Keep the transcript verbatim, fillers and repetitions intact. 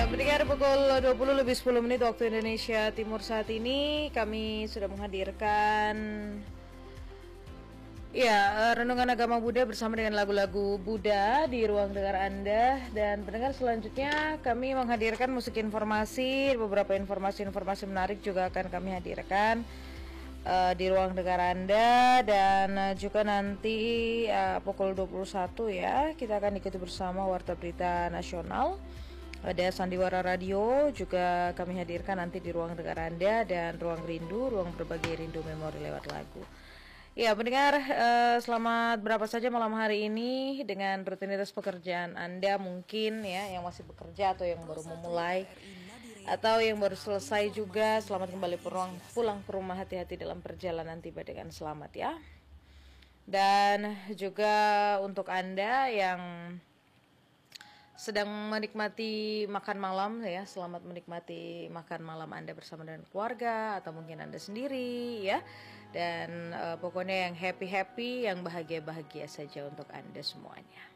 Ya, mendengar pukul dua puluh lebih sepuluh menit waktu Indonesia Timur saat ini, kami sudah menghadirkan ya renungan agama Buddha bersama dengan lagu-lagu Buddha di ruang dengar Anda. Dan pendengar, selanjutnya kami menghadirkan musik informasi, beberapa informasi-informasi menarik juga akan kami hadirkan uh, di ruang dengar Anda. Dan uh, juga nanti uh, pukul dua puluh satu ya, kita akan ikuti bersama Warta Berita Nasional. Ada Sandiwara Radio juga kami hadirkan nanti di ruang dengar Anda, dan ruang rindu, ruang berbagi rindu memori lewat lagu. Ya, pendengar, eh, selamat berapa saja malam hari ini dengan rutinitas pekerjaan Anda mungkin ya, yang masih bekerja atau yang baru memulai atau yang baru selesai juga. Selamat kembali pulang, pulang ke rumah, hati-hati dalam perjalanan, tiba dengan selamat ya. Dan juga untuk Anda yang sedang menikmati makan malam ya, selamat menikmati makan malam Anda bersama dengan keluarga atau mungkin Anda sendiri ya. Dan uh, pokoknya yang happy-happy, yang bahagia-bahagia saja untuk Anda semuanya.